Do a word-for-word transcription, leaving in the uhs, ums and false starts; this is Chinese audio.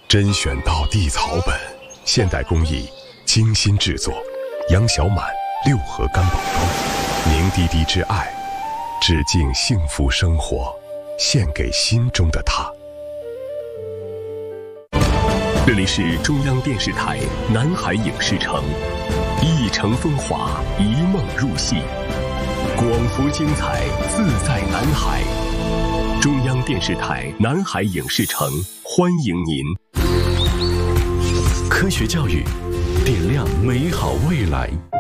甄选到地草本，现代工艺精心制作。杨小满六合干宝膏，凝滴滴之爱，致敬幸福生活，献给心中的他。这里是中央电视台南海影视城，一城风华，一梦入戏，广福精彩，自在南海。中央电视台南海影视城欢迎您。 科学教育，点亮美好未来。